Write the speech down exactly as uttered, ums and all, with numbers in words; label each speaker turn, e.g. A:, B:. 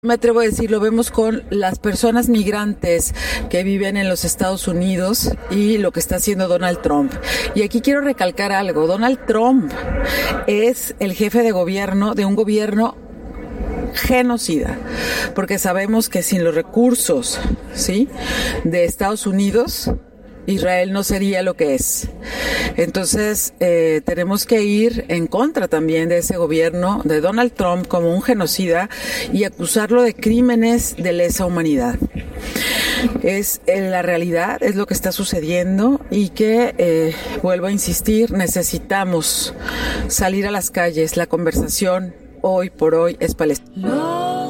A: Me atrevo a decir, lo vemos con las personas migrantes que viven en los Estados Unidos y lo que está haciendo Donald Trump. Y aquí quiero recalcar algo. Donald Trump es el jefe de gobierno de un gobierno genocida, porque sabemos que sin los recursos, ¿sí?, de Estados Unidos, Israel no sería lo que es. Entonces, eh, tenemos que ir en contra también de ese gobierno de Donald Trump como un genocida y acusarlo de crímenes de lesa humanidad. Es en la realidad, es lo que está sucediendo y que, eh, vuelvo a insistir, necesitamos salir a las calles. La conversación hoy por hoy es palestina.